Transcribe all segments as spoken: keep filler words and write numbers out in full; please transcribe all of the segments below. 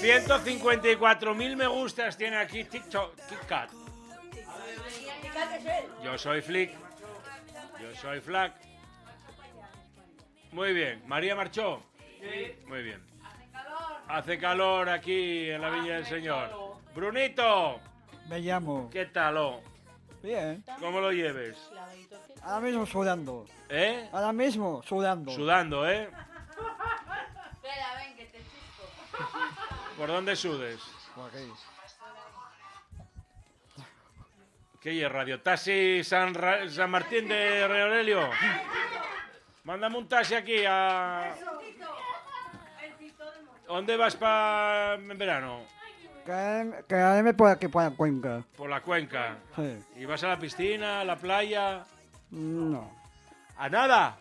ciento cincuenta y cuatro mil me gustas tiene aquí TikTok, KitKat. Yo soy Flick. Yo soy Flack. Muy bien. ¿María marchó? Sí. Muy bien. Hace calor aquí en la Viña del Señor. Brunito. Me llamo. ¿Qué tal? Oh? Bien. ¿Cómo lo lleves? Ahora mismo sudando. ¿Eh? Ahora mismo sudando. Sudando, ¿eh? Espera, ven, que te chispo. ¿Por dónde sudes? Por aquí. ¿Qué es Radio Taxi San, Ra San Martín de Rey Aurelio? Mándame un taxi aquí a... ¿Dónde vas para en verano? Que, que ahora me por aquí por la cuenca. Por la cuenca. Sí. ¿Y vas a la piscina, a la playa? No. ¿A nada?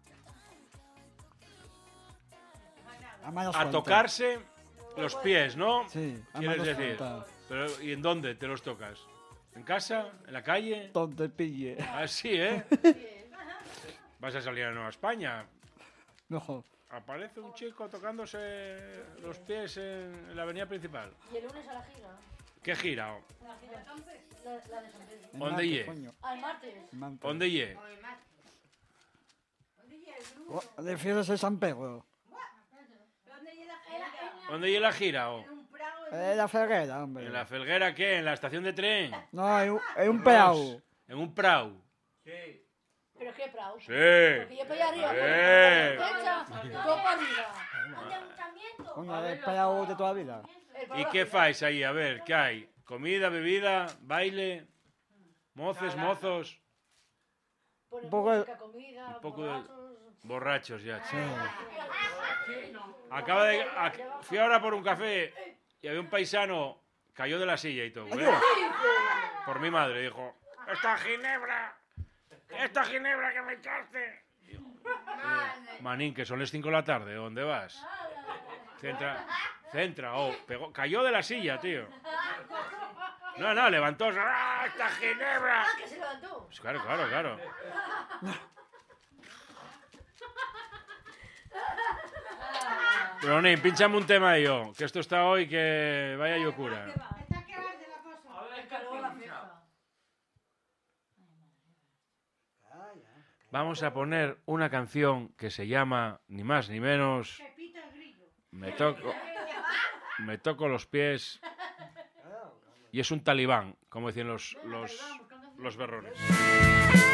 A, malas A cuentas. tocarse los pies, ¿no? Sí, a ¿Quieres malas decir? cuentas. Pero, ¿y en dónde te los tocas? ¿En casa? ¿En la calle? Donde pille. Ah, sí, ¿eh? ¿Vas a salir a Nueva España? Mejor. Aparece un chico tocándose los pies en la avenida principal. Y el lunes a la gira. ¿Qué gira? oh? La gira de San Pedro. La, la de San Pedro. El ¿Dónde martes, ye? coño. Al martes. El martes. ¿Dónde ye? Oh, ¿de fiestas de San Pedro? ¿Dónde ye la gira? oh? En la Ferguera, hombre. ¿En la Felguera qué? ¿En la estación de tren? No, en, un- en un peao. ¿En un prau? Sí. ¿Pero qué, Prau? Sí. Porque yo para allá arriba. Eh. Derecha, todo para arriba. Coño, el peao de toda la vida. El para ¿Y abajo. qué fais ahí? A ver, ¿qué hay? ¿Comida, bebida, baile? ¿Moces, mozos? Ponen Un poco de- música, comida, un poco de- borrachos. Borrachos ya. Sí. Acaba de... a- fui ahora por un café y había un paisano, cayó de la silla y todo, ¿eh? Por mi madre, dijo, ¡esta ginebra! ¡Esta ginebra que me echaste! Digo, "Eh, Manín, que son las cinco de la tarde, ¿dónde vas? Centra, centra, oh, pegó, cayó de la silla, tío. No, no, levantó, ¡ah, esta ginebra! Ah, que se levantó. Pues claro, claro, claro. Bronín, pinchame un tema yo, que esto está hoy que vaya locura. A ver, El calor, la fiesta. Vamos a poner una canción que se llama, ni más ni menos, Me toco, me toco los pies y es un talibán, como decían los, los, los berrones.